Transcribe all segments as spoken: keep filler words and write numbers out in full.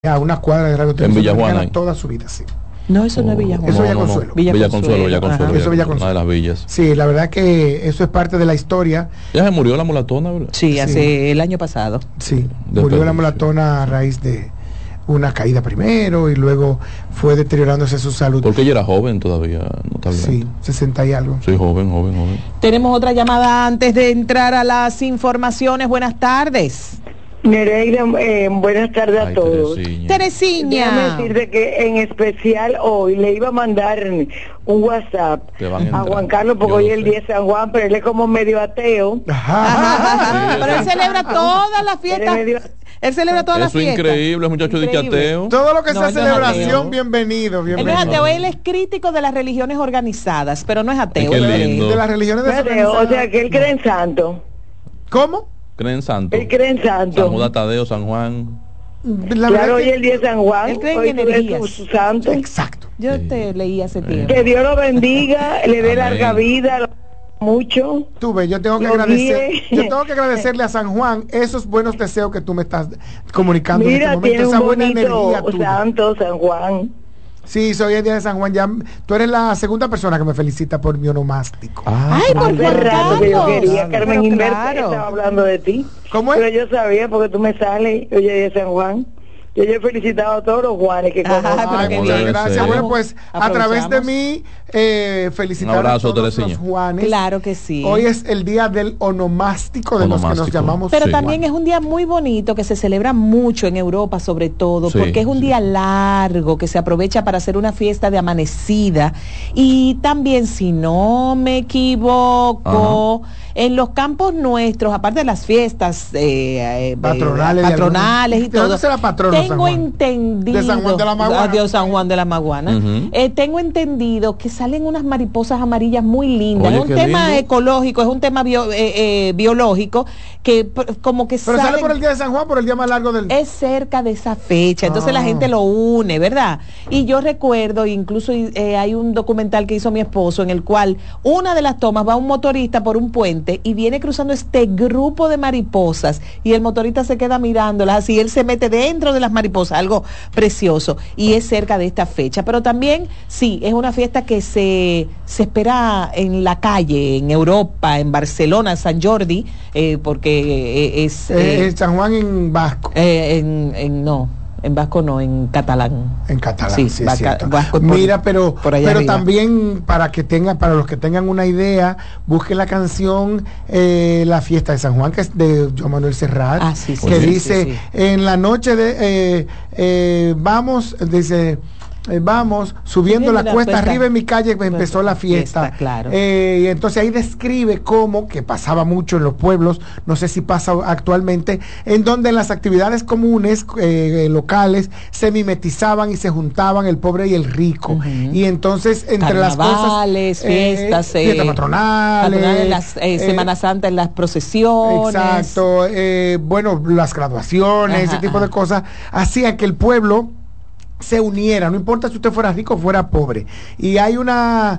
a una cuadra de Radio En Villajuana toda su vida, sí. No, eso no es Villajuana. Eso es no, no, Villaconsuelo. no. Villa Consuelo, Villa Consuelo. Eso es Villaconsuelo. Una de las villas. Sí, la verdad que eso es parte de la historia. Ya se murió la mulatona, ¿verdad? Sí, hace sí. el año pasado. Sí, de murió la mulatona a raíz de una caída primero y luego fue deteriorándose su salud. Porque ella era joven todavía, notablemente. Sí, sesenta y algo. Sí, joven, joven, joven. Tenemos otra llamada antes de entrar a las informaciones. Buenas tardes. Nereida, eh, buenas tardes a Ay, todos. Teresina. Teresina. Déjame decirte que en especial hoy le iba a mandar un WhatsApp a Juan Carlos porque hoy es el día de San Juan, pero él es como medio ateo. Ajá. Pero él celebra todas las fiestas. Él celebra todas las fiestas. Eso es increíble, muchacho de ateo. Todo lo que sea No, celebración, no bienvenido, bienvenido. Él no es ateo, él es crítico de las religiones organizadas, pero no es ateo. Qué lindo. De las religiones No es ateo, o sea que él cree en santo. ¿Cómo? ¿Creen santo? Él cree en santo. San Judas Tadeo, San Juan. La Claro, hoy que... es el día de San Juan. Él cree en hoy energías. es su, su santo. Exacto. Yo Sí. te leí hace tiempo. Que Dios lo bendiga, le dé Amén. larga vida, lo mucho. Tú ves, yo tengo que Lo agradecer, guíe. yo tengo que agradecerle a San Juan esos buenos deseos que tú me estás comunicando en Mira, este momento, tiene esa un buena energía bonito tuya. santo, San Juan. Sí, soy el día de San Juan. Ya, tú eres la segunda persona que me felicita por mi onomástico. Ah, Ay, por Hace Juan rato que yo Carlos. quería, Carmen Pero Inversa claro. estaba hablando de ti. ¿Cómo es? Pero yo sabía porque tú me sales, oye, de San Juan. Yo, yo he felicitado a todos los Juanes que Ajá, conozco. pero Ay, qué muchas bien. gracias. Sí. Bueno, pues a través de mí, eh, felicitar Un abrazo, a todos Teresina. los Juanes. Claro que sí. Hoy es el día del onomástico, de los que nos Onomástico. llamamos Pero Sí. también es un día muy bonito que se celebra mucho en Europa, sobre todo, Sí, porque es un sí. día largo que se aprovecha para hacer una fiesta de amanecida. Y también, si no me equivoco, en los campos nuestros, aparte de las fiestas eh, eh, Patronales eh, de patronales y algunos- ¿De dónde todo, será patrono San tengo Juan? entendido. De San Juan de la Maguana. Adiós, San Juan de la Maguana. Ujú. Eh, tengo entendido que salen unas mariposas amarillas muy lindas. Oye, es un qué tema lindo. ecológico, es un tema bio- eh, eh, biológico que p- como que Pero sale salen- por el día de San Juan, por el día más largo del... es cerca de esa fecha, entonces Ah. la gente lo une, ¿verdad? Y yo recuerdo, incluso eh, hay un documental que hizo mi esposo en el cual una de las tomas va un motorista por un puente y viene cruzando este grupo de mariposas y el motorista se queda mirándolas así, él se mete dentro de las mariposas, algo precioso, y es cerca de esta fecha. Pero también, sí, es una fiesta que se, se espera en la calle, en Europa, en Barcelona, San Jordi, eh, porque eh, es... Eh, eh, en San Juan en Vasco. eh, en, en no, en vasco no, en catalán. En catalán, Sí, sí, es vaca- cierto. vasco por- Mira, pero, por allá pero arriba. también para que tengan, para los que tengan una idea, busquen la canción eh, La Fiesta de San Juan, que es de Joan Manuel Serrat, Ah, sí, sí, que sí, dice, sí, sí. en la noche de, eh, eh, vamos, dice... eh, vamos subiendo Subiendo la la cuesta, cuesta. arriba en mi calle empezó la fiesta, Fiesta, claro. Eh, y entonces ahí describe cómo, que pasaba mucho en los pueblos, no sé si pasa actualmente, en donde en las actividades comunes eh, locales se mimetizaban y se juntaban el pobre y el rico. Ujú. Y entonces entre las cosas... Carnavales, fiestas, eh, fiestas patronales, patronales, las, eh, eh, Semana Santa en las procesiones. Exacto, eh, bueno, las graduaciones, Ajá, ese tipo ajá. de cosas, hacían que el pueblo se uniera, no importa si usted fuera rico o fuera pobre. Y hay una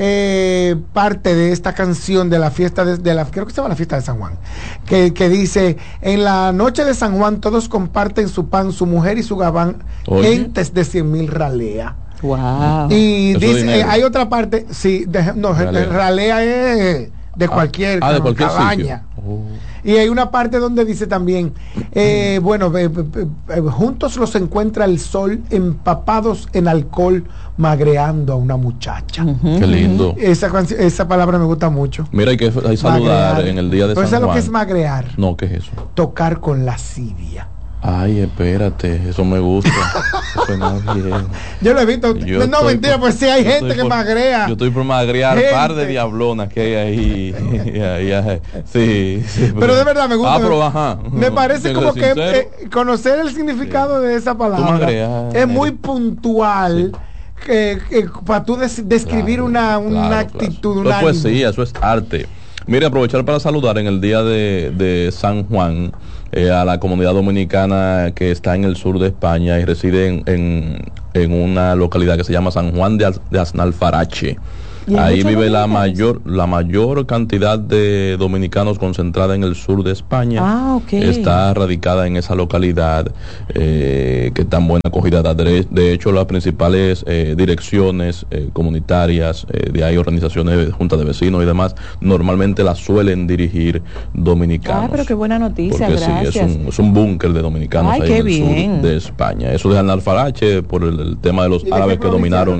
eh, parte de esta canción de la fiesta de, de la, creo que se llama la fiesta de San Juan, que, que dice, en la noche de San Juan todos comparten su pan, su mujer y su gabán, Oye. gentes de cien mil ralea. Wow. Y Eso dice, dinero. eh, hay otra parte, sí, de, no, Ralea. ralea es de cualquier, Ah, de cualquier cabaña. sitio. Oh. Y hay una parte donde dice también, eh, bueno, eh, eh, eh, juntos los encuentra el sol, empapados en alcohol, magreando a una muchacha. Ujú, Qué lindo. Esa, canci- esa palabra me gusta mucho. Mira, hay que hay saludar Magrear. en el día de Pero San ¿sabes lo Juan. que es magrear? No, ¿qué es eso? Tocar con lascivia. Ay, espérate, eso me gusta. Eso suena bien. Yo lo he visto. Yo no, estoy mentira, por- pues sí hay yo gente estoy que por- magrea. Yo estoy por magrear Gente. par de diablonas que hay ahí. ahí, ahí. Sí, sí, Pero de verdad me gusta. Ah, pero ajá. Me parece Tengo como que sincero. eh, conocer el significado de esa palabra magreas, es muy eres- puntual que, que para tú des- describir Claro, una, una claro, actitud, claro. un Eso es ánimo. poesía, eso es arte. Mire, aprovechar para saludar en el día de, de San Juan eh, a la comunidad dominicana que está en el sur de España y reside en, en, en una localidad que se llama San Juan de, Az- de Aznalfarache. Ahí vive la mayor la mayor cantidad de dominicanos concentrada en el sur de España. Ah, okay. Está radicada en esa localidad eh, que tan buena acogida da. De, de hecho, las principales eh, direcciones eh, comunitarias, eh, de ahí organizaciones, juntas de vecinos y demás, normalmente las suelen dirigir dominicanos. Ah, pero qué buena noticia, porque gracias. Sí, es un, es un búnker de dominicanos. Ay, ahí qué en el bien. sur de España. Eso de Alfarache por el, el tema de los árabes que dominaron.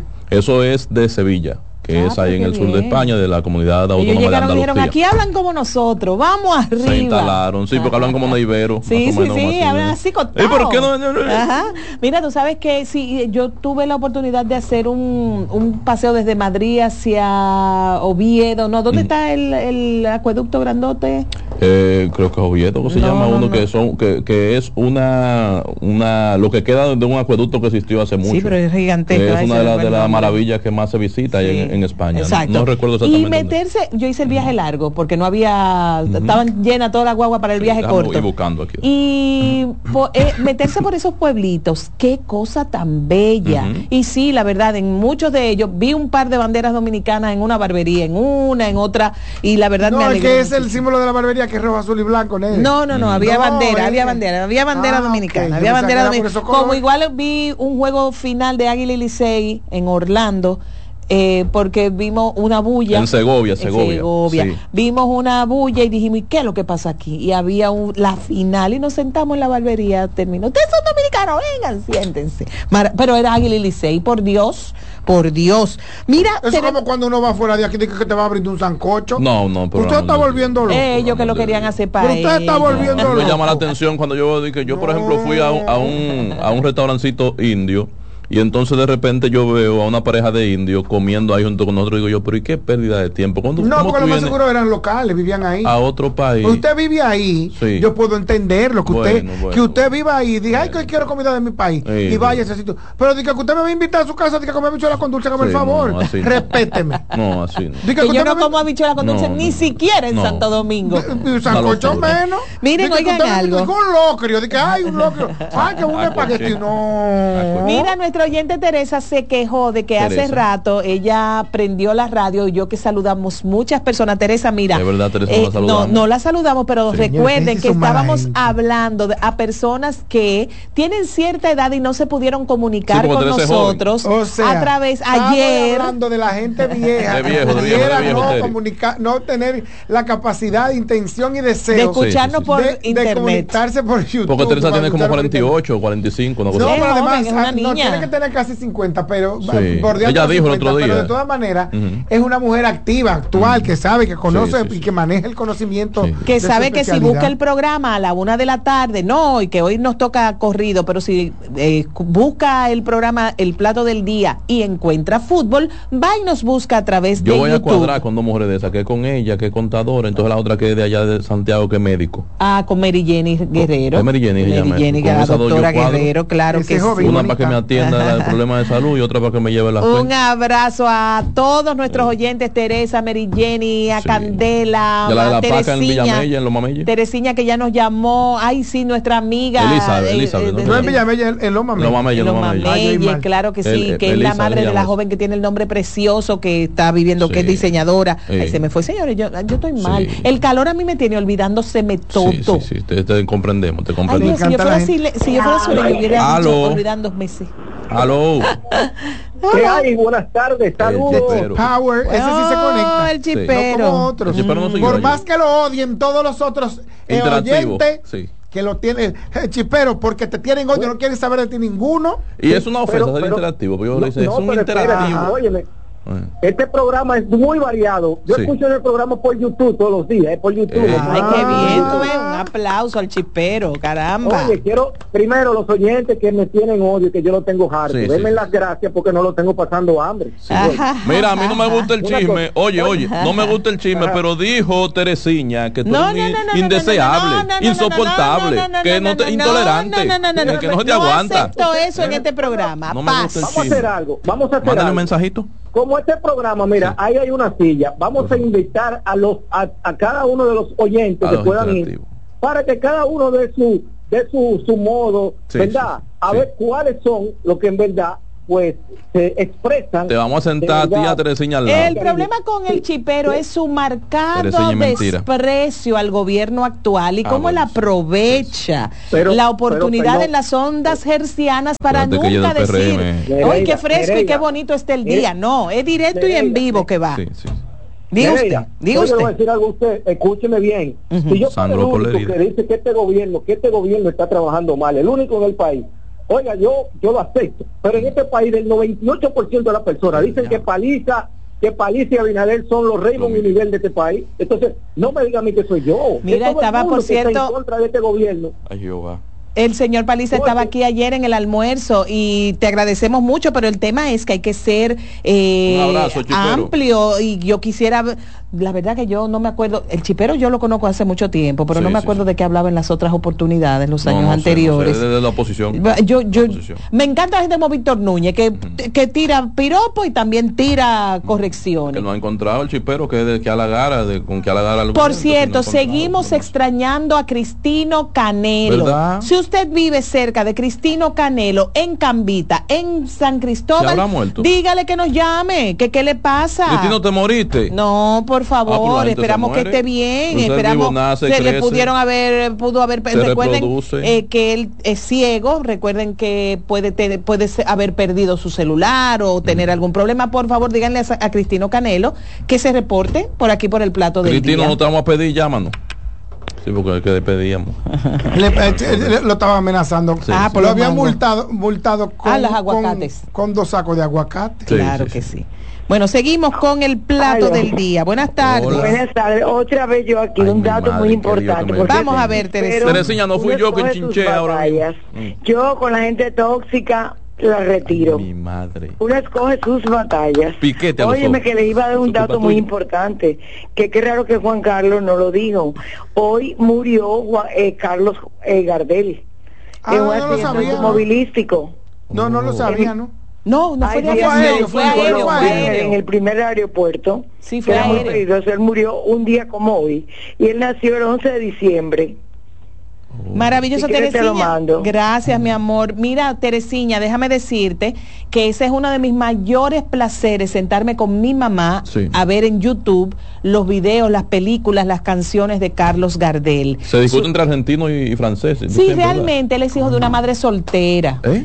Eso es de Sevilla, que ah, es ahí en el bien. sur de España, de la comunidad autónoma Ellos llegaron de Andalucía. Y dijeron, aquí hablan como nosotros, vamos arriba. Se instalaron, sí, porque Ajá. hablan como neiberos. Sí, sí, sí, hablan así cortados. ¿Y por qué no? Ajá. Mira, tú sabes que sí, yo tuve la oportunidad de hacer un, un paseo desde Madrid hacia Oviedo, ¿no? ¿Dónde mm. está el, el acueducto grandote? Eh, creo que Oviedo, ¿cómo se no, llama no, uno no. que son que, que es una una lo que queda de un acueducto que existió hace mucho. Sí, pero es gigantesco. Es una de las de las maravillas que más se visita sí. en, en España. Exacto. No, no recuerdo exactamente. Y meterse, dónde. yo hice el viaje uh-huh. largo porque no había, uh-huh. estaban llenas toda la guagua para el viaje sí, corto. Ir buscando aquí. Y po, eh, meterse por esos pueblitos, qué cosa tan bella. Uh-huh. Y sí, la verdad, en muchos de ellos vi un par de banderas dominicanas en una barbería, en una, en otra, y la verdad no, me alegró. No, es que es el símbolo de la barbería que es rojo, azul y blanco. No, no, no, había no, bandera, eh. había bandera, había bandera ah, dominicana, okay. había bandera dominicana. Como igual vi un juego final de Águila y Licey en Orlando, eh, porque vimos una bulla. En Segovia, Segovia. En Segovia. Sí. Vimos una bulla y dijimos, ¿y qué es lo que pasa aquí? Y había un, la final y nos sentamos en la barbería, terminó. Ustedes son dominicanos, vengan, siéntense. Mar, pero era Águila y Licey, por Dios. Por Dios. Mira, eso es como cuando uno va fuera de aquí dice que te va a abrir un sancocho. No, no, pero usted está volviendo loco. Ellos que lo querían hacer para pero usted está volviendo loco. Me llama la atención cuando yo que yo, por ejemplo, fui a un, a un a un restaurancito indio. Y entonces de repente yo veo a una pareja de indios comiendo ahí junto con nosotros. Digo yo, pero ¿y qué pérdida de tiempo? No, porque lo más seguro eran locales, vivían ahí. A otro país. Pero usted vive ahí, sí. yo puedo entender lo que bueno, usted, bueno. que usted viva ahí. Diga, ay, que quiero comida de mi país. Sí, y vaya a ese sitio. Pero diga que usted me va a invitar a su casa, diga que comer habichuela con dulce, hágame sí, el favor. No, respéteme. No, así no. Diga que, que yo no como habichuela con dulce no, ni no, siquiera en no. Santo Domingo. Sancocho menos. Miren, oigan algo. Diga un locrio, diga, ay, un locrio. Ay, que un espagueti. No. Mira, nuestra oyente Teresa se quejó de que Teresa. hace rato ella prendió la radio y yo que saludamos muchas personas. Teresa, mira, de verdad, Teresa, eh, no, la saludamos. no, no la saludamos, pero sí. recuerden que estábamos hablando de, a personas que tienen cierta edad y no se pudieron comunicar sí, con nosotros o sea, a través ayer hablando de la gente vieja, de viejo, de viejo, de viejo, no, comunicar, no tener la capacidad, intención y deseo de escucharnos sí, sí, sí. por de, internet, de comunicarse por YouTube. Porque Teresa tiene como cuarenta y ocho, cuarenta y cinco, no, no, pero además es una no niña. tiene que tener casi cincuenta, pero sí. ella dijo cincuenta, el otro día, pero de todas maneras uh-huh. es una mujer activa, actual, uh-huh. que sabe, que conoce sí, sí, y que maneja el conocimiento, sí. que sabe que si busca el programa a la una de la tarde, no, y que hoy nos toca corrido, pero si eh, busca el programa El Plato del Día y encuentra fútbol, va y nos busca a través Yo de voy YouTube. a cuadrar con dos mujeres de esas, que con ella, que es contadora, entonces la otra que es de allá de Santiago, que es médico. Ah, con Mary Jenny Guerrero. Con Mary Jenny, Mary Jenny, la doctora Guerrero, claro que sí. Una para que me atienda el problema de salud y otra para que me lleve la Un abrazo a todos nuestros sí. oyentes, Teresa, Mary Jenny, a sí. Candela, ya la de la a Teresina, en Villamella, en Loma Mella. Teresina que ya nos llamó, ay sí, nuestra amiga Elizabeth, Elizabeth, ¿no? No en Villamella, en Loma Mella. Loma Mella, Loma Mella, claro que sí, el, que el, es la madre de la joven que tiene el nombre precioso, que está viviendo, sí. que es diseñadora. Sí. Ay, se me fue, señores, yo, yo estoy mal. Sí. El calor a mí me tiene olvidándoseme todo. Sí, sí, sí, te, te comprendemos, te comprendemos. Ay, Dios, si, yo fuera así, si yo fuera su yo hubiera dicho olvidándome. Aló. ¿Qué hay? Buenas tardes, saludos. Power, ese sí se conecta. El chipero. No como otros. El no Por más que lo odien todos los otros eh, oyentes sí. que lo tienen, eh, chipero, porque te tienen odio, no quieren saber de ti ninguno. Y es una ofensa pero, ser pero, interactivo, porque yo no, le dice, no, es un interactivo. Espera, óyeme. Bueno. Este programa es muy variado. Yo sí. escucho el programa por YouTube todos los días, eh, por YouTube. Eh, Ay, qué bien, tú ves, un aplauso al chipero, caramba. Oye, quiero, primero, los oyentes que me tienen odio, que yo lo tengo harto, sí, denme sí, las sí. gracias porque no lo tengo pasando hambre. Sí, mira, a mí no me gusta el chisme. Oye, oye, no me gusta el chisme, pero dijo Teresiña que tú no, eres no, no, no, indeseable, no, no, no, insoportable, no, no, no, que no te intolerante, no, no, no, no, no, que no se te aguanta. No acepto eso en este programa. No me gusta el chisme. Vamos a hacer algo, vamos a hacer Mándale algo. un mensajito. Como este programa, mira, sí. ahí hay una silla, vamos uh-huh. a invitar a los a, a cada uno de los oyentes a que puedan ir, para que cada uno de su de su, su modo, sí, ¿verdad? Sí, a sí. ver cuáles son los que en verdad pues se expresan. Te vamos a sentar a ti a Teresina al lado. El problema con el chipero es su marcado desprecio al gobierno actual y ah, cómo bueno, él aprovecha pero, la oportunidad pero, en las ondas hercianas para nunca decir, ¡ay, qué fresco y qué bonito está el día! No, es directo y en vivo que va. Sí, sí. Diga usted, diga usted. Yo le voy a decir algo a usted, escúcheme bien. Uh-huh. Si yo soy el único que dice que este gobierno, que este gobierno está trabajando mal, el único en el país, oiga, yo yo lo acepto, pero en este país del noventa y ocho por ciento de las personas dicen que Paliza, que Paliza y Abinader son los Raymond y nivel de este país. Entonces, no me diga a mí que soy yo. Mira, estaba por cierto está en contra de este gobierno. Ay, Jehová. El señor Paliza Oye. estaba aquí ayer en el almuerzo y te agradecemos mucho, pero el tema es que hay que ser eh, Un abrazo, amplio y yo quisiera, la verdad que yo no me acuerdo, el chipero yo lo conozco hace mucho tiempo, pero sí, no me acuerdo sí, de qué hablaba en las otras oportunidades, los no, años no anteriores. Sé, no sé, de la oposición. Yo, yo, la oposición. Me encanta la gente como Víctor Núñez, que, uh-huh. que tira piropo y también tira correcciones. Que no ha encontrado el chipero que, de, que halagara, de, con que halagara al Por cierto, no seguimos extrañando a Cristino Canelo. ¿Verdad? Si usted vive cerca de Cristino Canelo, en Cambita, en San Cristóbal, dígale que nos llame, que qué le pasa. Cristino, ¿te moriste? No, por favor, ah, esperamos que esté bien, Usted esperamos nace, se crece, le pudieron haber, pudo haber, recuerden eh, que él es ciego, recuerden que puede te, puede haber perdido su celular o tener mm. algún problema. Por favor, díganle a, a Cristino Canelo que se reporte por aquí por el plato del Cristino, día. no te vamos a pedir, llámanos. Sí, porque es que despedíamos. le, le, lo estaba amenazando. Sí, ah, sí, pues lo había multado, multado con, ah, los aguacates. Con, con dos sacos de aguacate. Sí, claro sí, que sí. sí. Bueno, seguimos con el plato Ay, del día. Buenas tardes. Hola. Buenas tardes. Otra vez yo aquí, Ay, un dato madre, muy importante. Vamos a ver, Teresa. Teresina, no fui yo que enchinché ahora. Yo con la gente tóxica la retiro. Ay, mi madre. Uno escoge sus batallas. Piquete a los Óyeme, que le iba a dar un dato muy importante, que qué raro que Juan Carlos no lo dijo. Hoy murió eh, Carlos eh, Gardel ah, en un no accidente automovilístico. No, no lo sabía, ¿no? No, no Ay, fue de sí, aviación, fue, fue aéreo, fue fue aéreo. aéreo. En el primer aeropuerto. Sí, fue era aéreo. Muy peligroso. Él murió un día como hoy. Y él nació el once de diciembre. Maravilloso, si Teresina. Gracias, mi amor. Mira, Teresina, déjame decirte que ese es uno de mis mayores placeres, sentarme con mi mamá sí. a ver en YouTube los videos, las películas, las canciones de Carlos Gardel. Se discute Su... entre argentinos y, y franceses. Sí, realmente, ¿verdad? Él es hijo de una madre soltera. ¿Eh?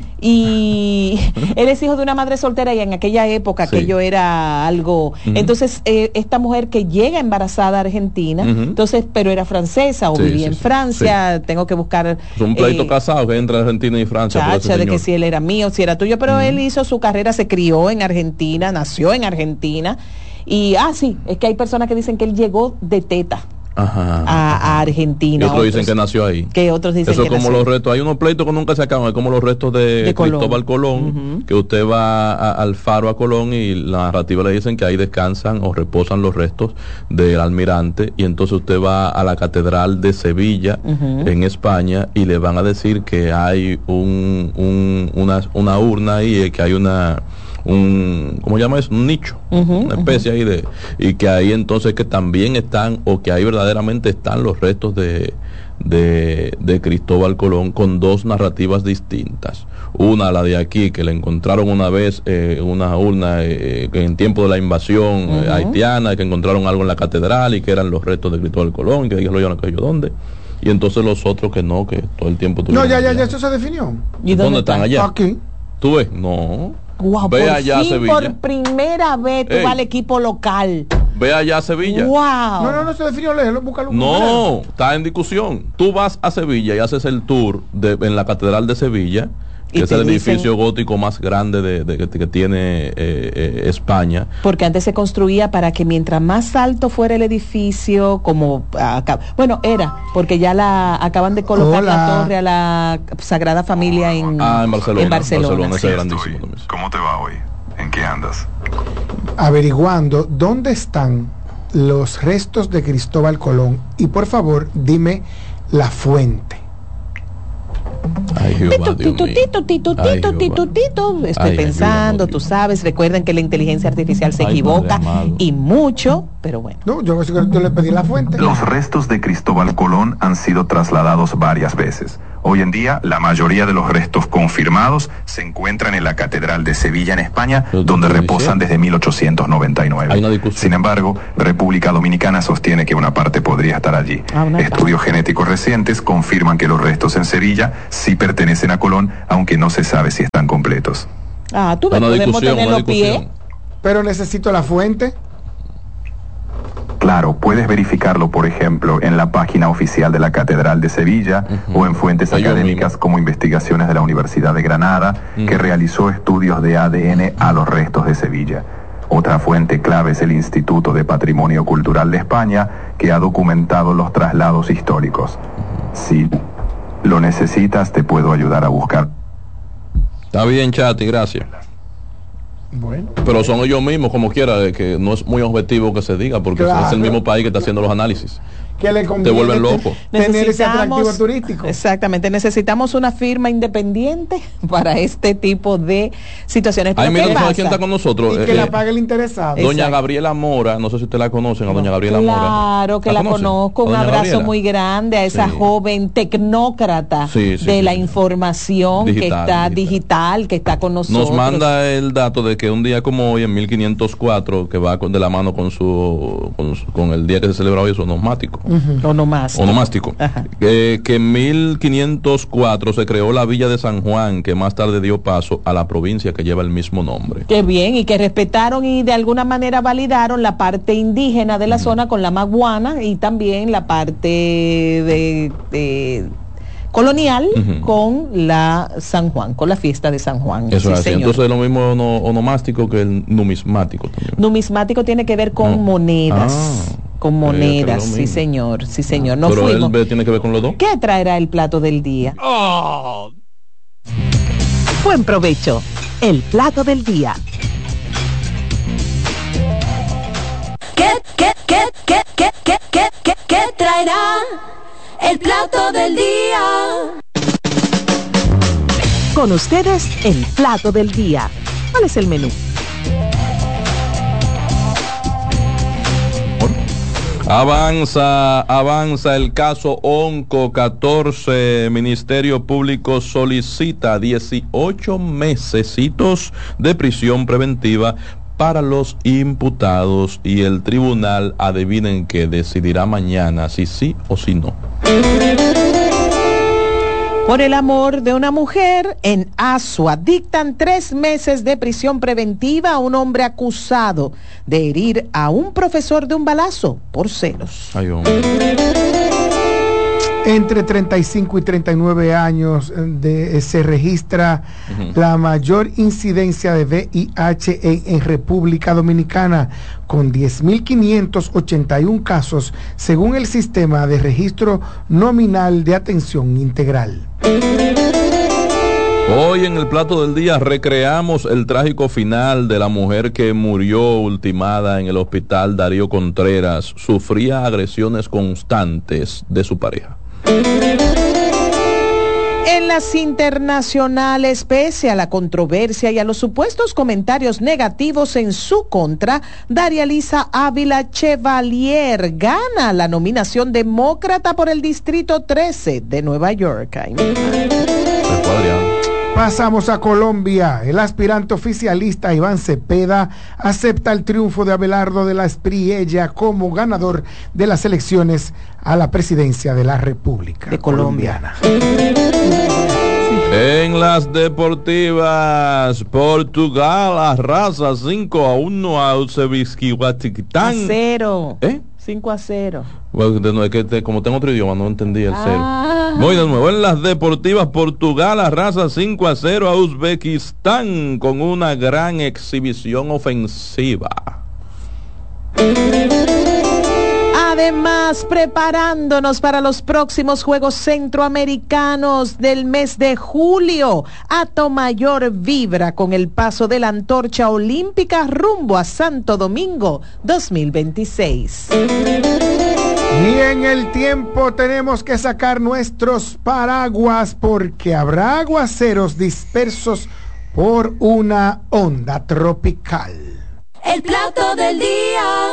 Y él es hijo de una madre soltera y en aquella época sí. aquello era algo... Uh-huh. Entonces, eh, esta mujer que llega embarazada a Argentina, uh-huh. entonces, pero era francesa o sí, vivía sí, en Francia, sí. tengo que buscar... Es un pleito eh, casado que entre Argentina y Francia. Chacha, de que si él era mío, si era tuyo, pero uh-huh. él hizo su carrera, se crió en Argentina, nació en Argentina, y, ah, sí, es que hay personas que dicen que él llegó de teta. Ajá, a, a Argentina. Y otros, otros dicen que nació ahí. Que otros dicen Eso que es como nació. los restos. Hay unos pleitos que nunca se acaban. Es como los restos de, de Cristóbal Colón, Colón uh-huh. que usted va a, al faro a Colón y la narrativa le dicen que ahí descansan o reposan los restos del almirante. Y entonces usted va a la catedral de Sevilla, uh-huh. en España, y le van a decir que hay un, un una, una urna ahí, que hay una... un, ¿cómo llama eso? Un nicho, uh-huh, una especie uh-huh. ahí de, y que ahí entonces que también están, o que ahí verdaderamente están los restos de, de, de Cristóbal Colón, con dos narrativas distintas. Una, la de aquí, que le encontraron una vez eh, una urna eh, en tiempo de la invasión uh-huh. eh, haitiana, que encontraron algo en la catedral y que eran los restos de Cristóbal Colón, y que dijeron yo no sé yo dónde. Y entonces los otros que no, que todo el tiempo... No, ya, ya, ya, eso se definió. ¿Y dónde, ¿Dónde están? Allá. Aquí. ¿Tú ves? No. Wow, ve por allá fin, a Sevilla. Por primera vez tú vas al equipo local. Ve allá a Sevilla. Wow. No, no, no se definió, léelo, búscalo. No, está en discusión. Tú vas a Sevilla y haces el tour de, en la Catedral de Sevilla, que es el dicen, edificio gótico más grande de, de, de, que tiene eh, eh, España. Porque antes se construía para que mientras más alto fuera el edificio, como acá, bueno, era, porque ya la acaban de colocar Hola. la torre a la Sagrada Familia en, ah, en Barcelona. En Barcelona, Barcelona sí. Ese grandísimo. ¿Cómo te va hoy? ¿En qué andas? Averiguando dónde están los restos de Cristóbal Colón y por favor dime la fuente. Ay, Jehová, tito, tito, tito, tito, tito, tito. Estoy Ay, pensando, Jehová, tú sabes, recuerden que la inteligencia artificial se Ay, equivoca y mucho, pero bueno. No, yo, yo le pedí la fuente. Los restos de Cristóbal Colón han sido trasladados varias veces. Hoy en día, la mayoría de los restos confirmados se encuentran en la Catedral de Sevilla, en España, donde reposan desde mil ochocientos noventa y nueve. Sin embargo, República Dominicana sostiene que una parte podría estar allí. Ah, Estudios genéticos recientes confirman que los restos en Sevilla sí pertenecen a Colón, aunque no se sabe si están completos. Ah, tú ves, podemos tener los pies. Pero necesito la fuente. Claro, puedes verificarlo, por ejemplo, en la página oficial de la Catedral de Sevilla uh-huh. o en fuentes Ellos académicas mismo. como investigaciones de la Universidad de Granada, uh-huh. que realizó estudios de A D N a los restos de Sevilla. Otra fuente clave es el Instituto de Patrimonio Cultural de España, que ha documentado los traslados históricos. Uh-huh. Si lo necesitas, te puedo ayudar a buscar. Está bien, Chati, gracias. Bueno. Pero son ellos mismos, como quiera, de que no es muy objetivo que se diga, porque claro. es el mismo país que está haciendo los análisis. Que le te vuelven loco. Tener ese atractivo turístico. Exactamente, necesitamos una firma independiente para este tipo de situaciones. Ay, mira, ¿sabes quién está con nosotros? Y que eh, la pague el interesado. Doña Exacto. Gabriela Mora, no sé si usted la conocen, a doña Gabriela claro, Mora. Claro que la, la conozco, un abrazo Gabriela? muy grande a esa sí. joven tecnócrata sí, sí, de sí, la sí. información digital, que está digital. digital, que está con nosotros. Nos manda el dato de que un día como hoy, en mil quinientos cuatro, que va con, de la mano con su, con, su, con el día que se celebra hoy, es onomático. Uh-huh. Onomástico. Onomástico. Eh, que en mil quinientos cuatro se creó la villa de San Juan, que más tarde dio paso a la provincia que lleva el mismo nombre. Qué bien, y que respetaron y de alguna manera validaron la parte indígena de la uh-huh. zona con la maguana y también la parte de, de colonial uh-huh. con la San Juan, con la fiesta de San Juan. Eso sí, es así. Entonces es lo mismo ono, onomástico que el numismático también. Numismático tiene que ver con no. monedas. Ah. Con monedas, sí señor, sí señor. Nos Pero fuimos. Él tiene que ver con los dos. ¿Qué traerá el plato del día? Oh. Buen provecho. El plato del día. ¿Qué, qué, qué, qué, qué, qué, qué, qué, qué traerá el plato del día? Con ustedes, el plato del día. ¿Cuál es el menú? Avanza, avanza el caso Onco catorce. Ministerio Público solicita dieciocho mesecitos de prisión preventiva para los imputados y el tribunal, adivinen que decidirá mañana si sí o si no. Por el amor de una mujer, en Asua dictan tres meses de prisión preventiva a un hombre acusado de herir a un profesor de un balazo por celos. Ay, hombre. Entre treinta y cinco y treinta y nueve años de, se registra uh-huh. la mayor incidencia de V I H en, en República Dominicana, con diez mil quinientos ochenta y uno casos, según el Sistema de Registro Nominal de Atención Integral. Hoy en el plato del día recreamos el trágico final de la mujer que murió ultimada en el hospital Darío Contreras. Sufría agresiones constantes de su pareja. En las internacionales, pese a la controversia y a los supuestos comentarios negativos en su contra, Daria Lisa Ávila Chevalier gana la nominación demócrata por el Distrito trece de Nueva York. Ay, pasamos a Colombia. El aspirante oficialista Iván Cepeda acepta el triunfo de Abelardo de la Espriella como ganador de las elecciones a la presidencia de la República de Colombia. En las deportivas, Portugal arrasa cinco a uno a Uzbekistán. A cero. ¿Eh? cinco a cero. Bueno, es que te, como tengo otro idioma, no entendí el cero. Ah. Voy de nuevo. En las deportivas, Portugal arrasa cinco a cero a Uzbekistán con una gran exhibición ofensiva. Además, preparándonos para los próximos Juegos Centroamericanos del mes de julio, Atomayor vibra con el paso de la antorcha olímpica rumbo a Santo Domingo dos mil veintiséis. Y en el tiempo tenemos que sacar nuestros paraguas porque habrá aguaceros dispersos por una onda tropical. El plato del día.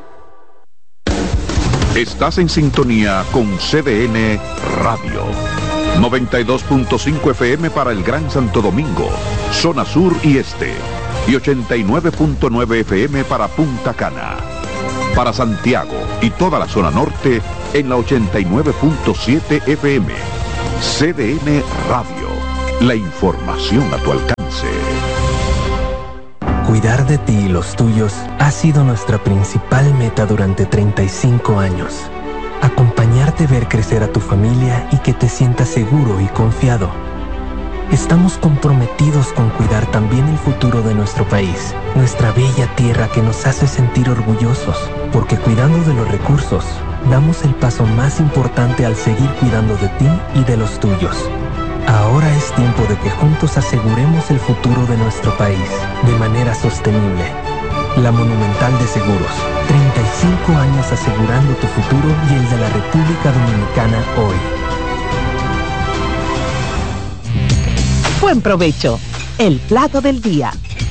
Estás en sintonía con C D N Radio. noventa y dos punto cinco F M para el Gran Santo Domingo, zona sur y este. Y ochenta y nueve punto nueve F M para Punta Cana. Para Santiago y toda la zona norte en la ochenta y nueve punto siete F M. C D N Radio. La información a tu alcance. Cuidar de ti y los tuyos ha sido nuestra principal meta durante treinta y cinco años. Acompañarte, ver crecer a tu familia y que te sientas seguro y confiado. Estamos comprometidos con cuidar también el futuro de nuestro país, nuestra bella tierra que nos hace sentir orgullosos, porque cuidando de los recursos, damos el paso más importante al seguir cuidando de ti y de los tuyos. Ahora es tiempo de que juntos aseguremos el futuro de nuestro país de manera sostenible. La Monumental de Seguros, treinta y cinco años asegurando tu futuro y el de la República Dominicana hoy. Buen provecho. El plato del día.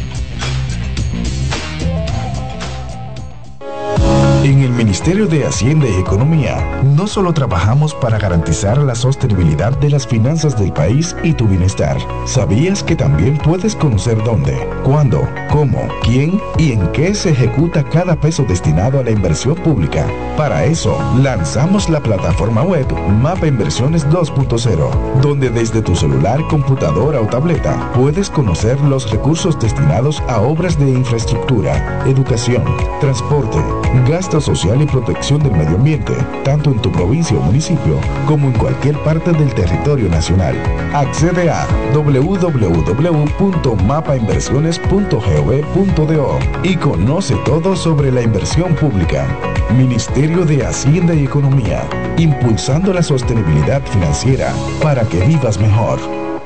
En el Ministerio de Hacienda y Economía, no solo trabajamos para garantizar la sostenibilidad de las finanzas del país y tu bienestar. ¿Sabías que también puedes conocer dónde, cuándo, cómo, quién y en qué se ejecuta cada peso destinado a la inversión pública? Para eso, lanzamos la plataforma web Mapa Inversiones dos punto cero, donde desde tu celular, computadora o tableta puedes conocer los recursos destinados a obras de infraestructura, educación, transporte, gasto social y protección del medio ambiente, tanto en tu provincia o municipio como en cualquier parte del territorio nacional. Accede a doble u doble u doble u punto mapa inversiones punto gov punto do y conoce todo sobre la inversión pública. Ministerio de Hacienda y Economía, impulsando la sostenibilidad financiera para que vivas mejor.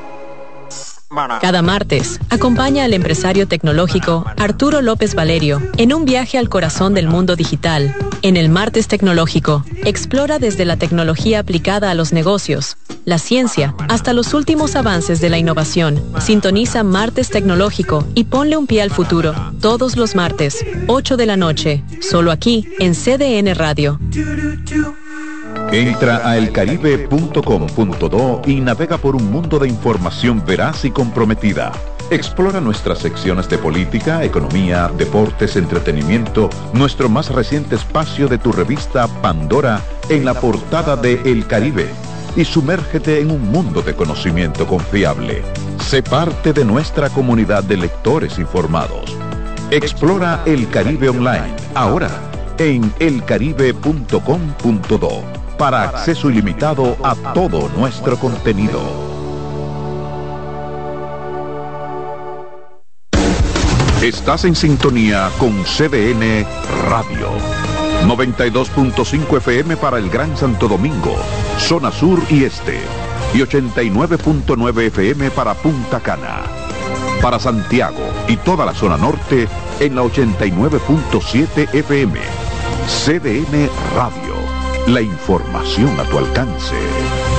Cada martes, acompaña al empresario tecnológico Arturo López Valerio en un viaje al corazón del mundo digital. En el Martes Tecnológico, explora desde la tecnología aplicada a los negocios, la ciencia, hasta los últimos avances de la innovación. Sintoniza Martes Tecnológico y ponle un pie al futuro. Todos los martes, ocho de la noche, solo aquí en C D N Radio. Entra a el caribe punto com punto do y navega por un mundo de información veraz y comprometida. Explora nuestras secciones de política, economía, deportes, entretenimiento, nuestro más reciente espacio de tu revista Pandora en la portada de El Caribe y sumérgete en un mundo de conocimiento confiable. Sé parte de nuestra comunidad de lectores informados. Explora El Caribe Online, ahora en el caribe punto com punto do. Para acceso ilimitado a todo nuestro contenido. Estás en sintonía con C D N Radio. noventa y dos punto cinco F M para el Gran Santo Domingo, zona sur y este. Y ochenta y nueve punto nueve F M para Punta Cana. Para Santiago y toda la zona norte en la ochenta y nueve punto siete F M. C D N Radio. La información a tu alcance.